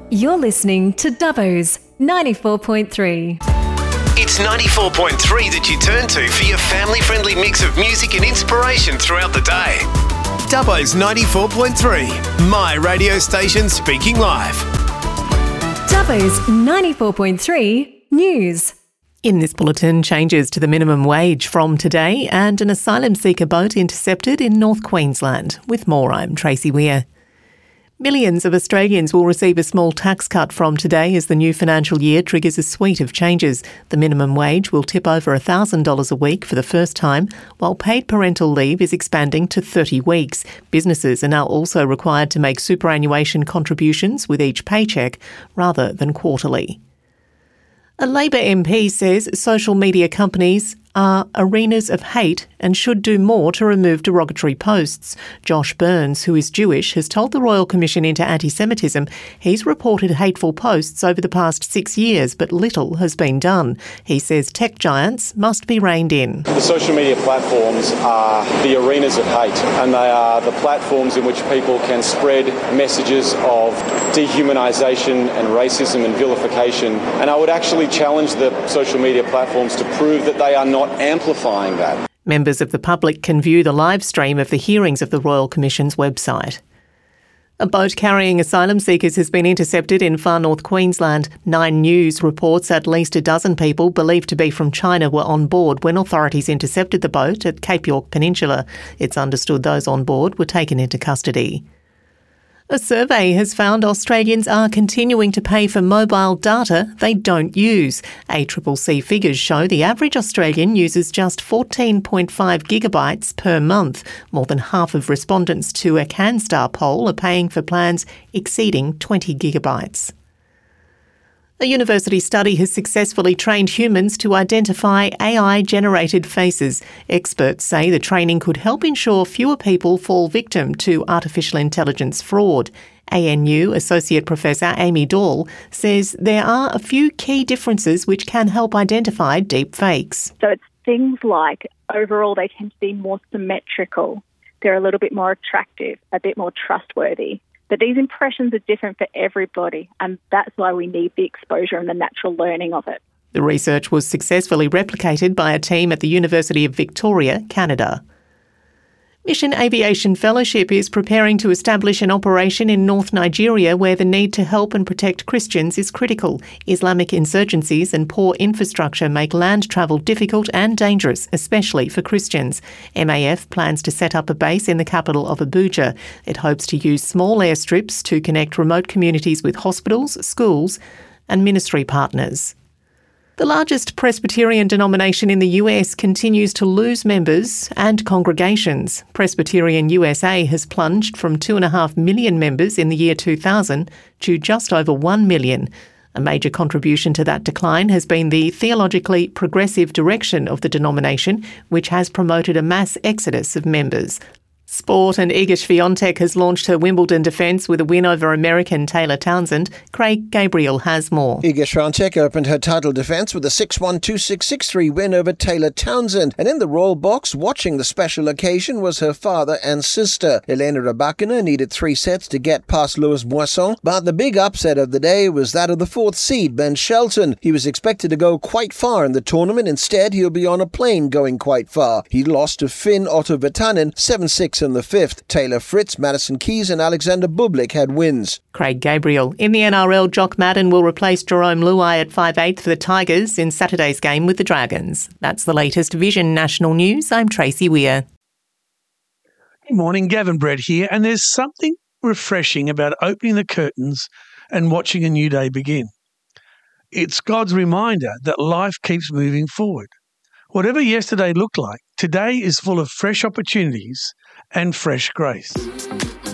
You're listening to Dubbo's 94.3. It's 94.3 that you turn to for your family-friendly mix of music and inspiration throughout the day. Dubbo's 94.3, my radio station speaking live. Dubbo's 94.3 News. In this bulletin, changes to the minimum wage from today and an asylum seeker boat intercepted in North Queensland. With more, I'm Tracy Weir. Millions of Australians will receive a small tax cut from today as the new financial year triggers a suite of changes. The minimum wage will tip over $1,000 a week for the first time, while paid parental leave is expanding to 30 weeks. Businesses are now also required to make superannuation contributions with each paycheck rather than quarterly. A Labor MP says social media companies are arenas of hate and should do more to remove derogatory posts. Josh Burns, who is Jewish, has told the Royal Commission into Anti-Semitism he's reported hateful posts over the past 6 years, but little has been done. He says tech giants must be reined in. The social media platforms are the arenas of hate, and they are the platforms in which people can spread messages of dehumanisation and racism and vilification. And I would actually challenge the social media platforms to prove that they are not amplifying that. Members of the public can view the live stream of the hearings of the Royal Commission's website. A boat carrying asylum seekers has been intercepted in far north Queensland. 9 News reports at least a dozen people believed to be from China were on board when authorities intercepted the boat at Cape York Peninsula. It's understood those on board were taken into custody. A survey has found Australians are continuing to pay for mobile data they don't use. ACCC figures show the average Australian uses just 14.5 gigabytes per month. More than half of respondents to a CanStar poll are paying for plans exceeding 20 gigabytes. A university study has successfully trained humans to identify AI-generated faces. Experts say the training could help ensure fewer people fall victim to artificial intelligence fraud. ANU Associate Professor Amy Dahl says there are a few key differences which can help identify deep fakes. So it's things like overall they tend to be more symmetrical. They're a little bit more attractive, a bit more trustworthy. But these impressions are different for everybody, and that's why we need the exposure and the natural learning of it. The research was successfully replicated by a team at the University of Victoria, Canada. Mission Aviation Fellowship is preparing to establish an operation in North Nigeria where the need to help and protect Christians is critical. Islamic insurgencies and poor infrastructure make land travel difficult and dangerous, especially for Christians. MAF plans to set up a base in the capital of Abuja. It hopes to use small airstrips to connect remote communities with hospitals, schools and ministry partners. The largest Presbyterian denomination in the US continues to lose members and congregations. Presbyterian USA has plunged from 2.5 million members in the year 2000 to just over 1 million. A major contribution to that decline has been the theologically progressive direction of the denomination, which has promoted a mass exodus of members. Sport, and Iga Swiatek has launched her Wimbledon defence with a win over American Taylor Townsend. Craig Gabriel has more. Iga Swiatek opened her title defence with a 6-1, 2-6, 6-3 win over Taylor Townsend. And in the royal box, watching the special occasion, was her father and sister. Elena Rybakina needed 3 sets to get past Louis Boisson, but the big upset of the day was that of the 4th seed, Ben Shelton. He was expected to go quite far in the tournament. Instead, he'll be on a plane going quite far. He lost to Finn Otto Virtanen 7-6 in the 5th. Taylor Fritz, Madison Keys and Alexander Bublik had wins. Craig Gabriel. In the NRL, Jock Madden will replace Jerome Luai at 5/8 for the Tigers in Saturday's game with the Dragons. That's the latest Vision National News. I'm Tracy Weir. Good morning, Gavin Brett here, and there's something refreshing about opening the curtains and watching a new day begin. It's God's reminder that life keeps moving forward. Whatever yesterday looked like, today is full of fresh opportunities and fresh grace.